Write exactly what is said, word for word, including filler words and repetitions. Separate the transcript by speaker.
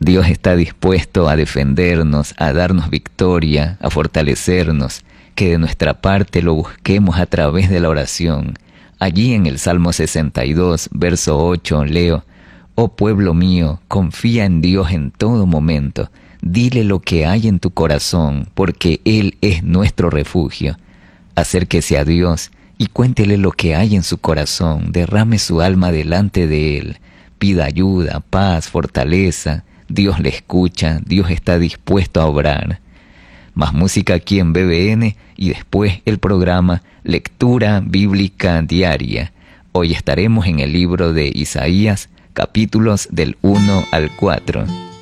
Speaker 1: Dios está dispuesto a defendernos, a darnos victoria, a fortalecernos, que de nuestra parte lo busquemos a través de la oración. Allí en el Salmo sesenta y dos, verso ocho, leo: «Oh pueblo mío, confía en Dios en todo momento. Dile lo que hay en tu corazón, porque Él es nuestro refugio». Acérquese a Dios y cuéntele lo que hay en su corazón. Derrame su alma delante de Él. Pida ayuda, paz, fortaleza. Dios le escucha, Dios está dispuesto a obrar. Más música aquí en B B N y después el programa Lectura Bíblica Diaria. Hoy estaremos en el libro de Isaías, capítulos del uno al cuatro.